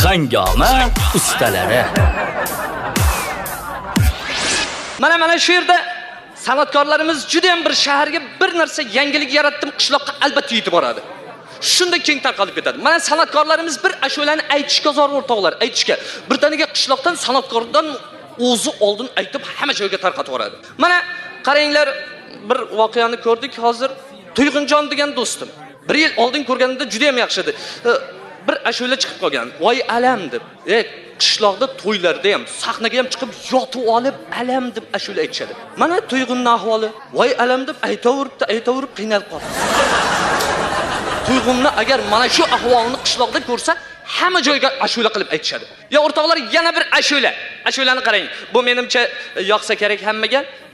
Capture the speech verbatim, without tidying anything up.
Hangoma ustalari. Mana mana shu yerda san'atkorlarimiz juda ham bir shaharga bir narsa yangilik yaratdim, qishloqqa albatta yetib boradi. Shunda keng tarqalib ketadi. Mana san'atkorlarimiz bir ashulani aytishga zor o'rtoqlar, aytishga. Bir taniga qishloqdan san'atkordan o'zi oldin aytib hamma joyga tarqatib boradi. Mana qaranglar, bir voqeani ko'rdik hozir. To'yg'injon degan do'stim. Bir yil oldin ko'rganimda juda ham yaxshi edi. Bir ashula chiqib qolgan. Voy alam deb. Ey, qishloqda to'ylarda ham sahnaga ham chiqib yotib olib alam deb ashula aytishadi. Mana to'yg'inning ahvoli. Voy alam deb aytaveribdi, aytaverib qiynalib qoldi. To'yg'inni agar mana shu ahvolni qishloqda ko'rsa, hamma joyga ashula qilib aytishadi. Ya o'rtoqlar, yana bir ashula. Ashulani qarang. Bu menimcha yoqsa kerak hammaga.